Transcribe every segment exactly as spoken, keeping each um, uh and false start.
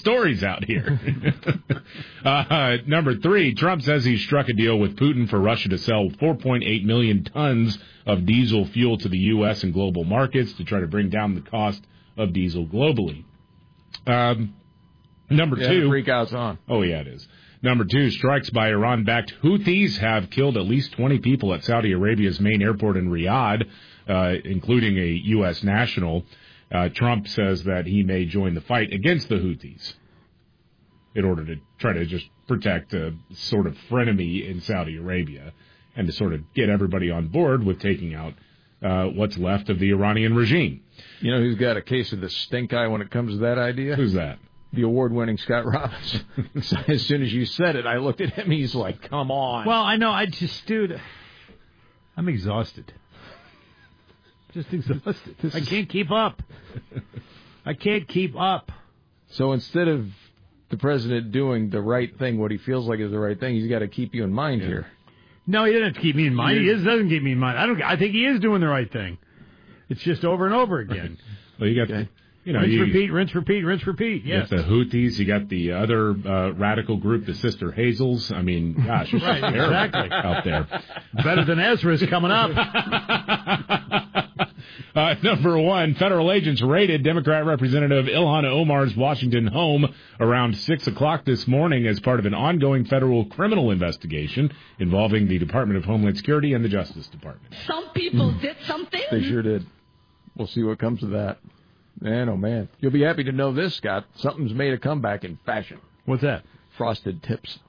stories out here. uh, number three, Trump says he struck a deal with Putin for Russia to sell four point eight million tons of diesel fuel to the U S and global markets to try to bring down the cost of diesel globally. Um, number yeah, two. Freakouts on. Oh, yeah, it is. Number two, strikes by Iran-backed Houthis have killed at least twenty people at Saudi Arabia's main airport in Riyadh, uh, including a U S national. Uh, Trump says that he may join the fight against the Houthis in order to try to just protect a sort of frenemy in Saudi Arabia and to sort of get everybody on board with taking out uh, what's left of the Iranian regime. You know who's got a case of the stink eye when it comes to that idea? Who's that? The award-winning Scott Robbins. So as soon as you said it, I looked at him. He's like, "Come on." Well, I know. I just, dude, I'm exhausted. Just exhausted. This I can't keep up. I can't keep up. So instead of the president doing the right thing, what he feels like is the right thing, he's got to keep you in mind yeah. here. No, he doesn't have to keep me in mind. He is, doesn't keep me in mind. I don't. I think he is doing the right thing. It's just over and over again. Well, you got okay. the. You know, rinse, you, repeat, rinse, repeat, rinse, repeat. Yes. You got the Houthis. You got the other uh, radical group, the Sister Hazels. I mean, gosh, right, exactly out there. Better than Ezra's coming up. uh, number one, federal agents raided Democrat Representative Ilhan Omar's Washington home around six o'clock this morning as part of an ongoing federal criminal investigation involving the Department of Homeland Security and the Justice Department. Some people did something. They sure did. We'll see what comes of that. Man, oh, man. You'll be happy to know this, Scott. Something's made a comeback in fashion. What's that? Frosted Tips.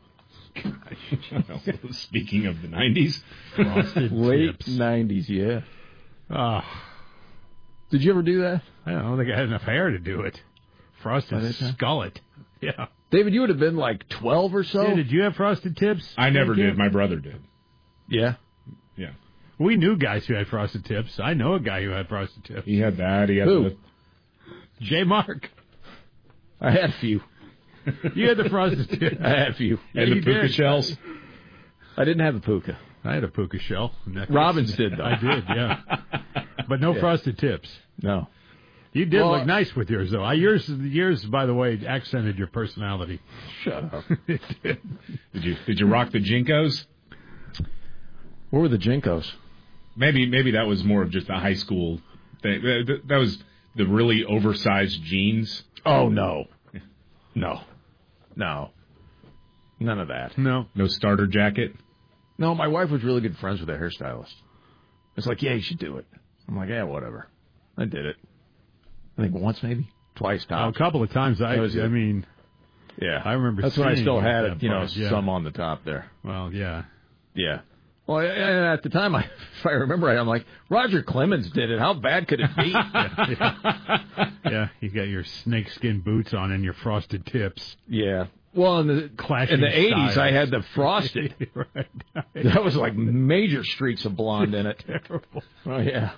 Speaking of the nineties. Frosted Late Tips. nineties, yeah. Oh. Did you ever do that? I don't think I had enough hair to do it. Frosted Skullet. Yeah. David, you would have been like twelve or so. Yeah, did you have Frosted Tips? I never did. My brother did. Yeah? Yeah. We knew guys who had Frosted Tips. I know a guy who had Frosted Tips. He had that. He had Who? The... J. Mark. I had a few. You had the Frosted Tips. I had a few. And yeah, the puka did. shells. I didn't have a puka. I had a puka shell. Robbins did, though. I did, yeah. But no yeah. Frosted Tips. No. You did well, look nice with yours, though. I, yours, yours, by the way, accented your personality. Shut up. It did. Did you Did you rock the Jinkos? What were the Jinkos? Maybe Maybe that was more of just a high school thing. That, that was the really oversized jeans. Oh, no. No. No. None of that. No. No starter jacket? No, my wife was really good friends with a hairstylist. It's like, yeah, you should do it. I'm like, yeah, whatever. I did it. I think once, maybe twice tops. Oh, a couple of times. I, I mean, yeah, I remember. That's when I still had it. You know, part, yeah. some on the top there. Well, yeah, yeah. Well, at the time, I, if I remember right, I'm like, Roger Clemens did it. How bad could it be? yeah, yeah. yeah, you got your snakeskin boots on and your Frosted Tips. Yeah. Well, in the Clashing in the eighties, styles. I had the Frosted. Right. That was like major streaks of blonde in it. Terrible. Oh yeah.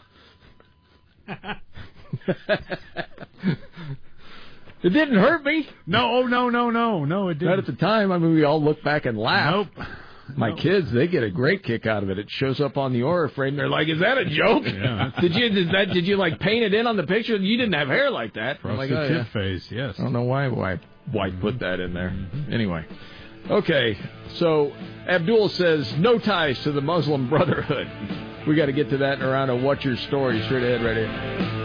It didn't hurt me. No, oh, no, no, no, no, it didn't. Not at the time. I mean, we all look back and laugh. Nope. My nope. kids, they get a great kick out of it. It shows up on the Aura frame. They're like, "Is that a joke? Yeah, did you did that? Did you like paint it in on the picture? You didn't have hair like that." I'm like, Frosted oh, Tip yeah. phase, yes. I don't know why why why Mm-hmm. put that in there. Mm-hmm. Anyway, okay. So Abdul says no ties to the Muslim Brotherhood. We got to get to that in a round of What's Your Story. Straight ahead, right here.